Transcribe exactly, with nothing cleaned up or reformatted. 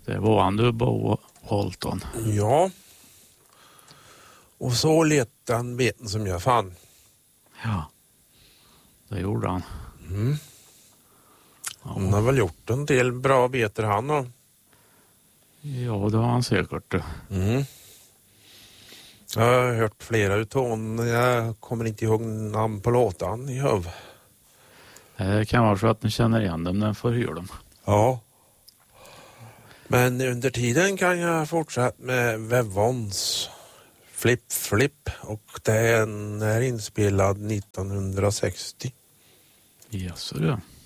Det var han du, Bo Holton. Ja. Och så letade han beten som jag fann. Ja, det gjorde han. Mm. Han har väl gjort en del bra beter han och. Ja, det har han säkert. Mm. Jag har hört flera utan jag kommer inte ihåg namn på låtan i huv. Det kan vara så att ni känner igen dem när ni får hyra dem. Ja. Men under tiden kan jag fortsätta med Vevons Flip Flip och den är inspelad nittonhundrasextio. Jaså du.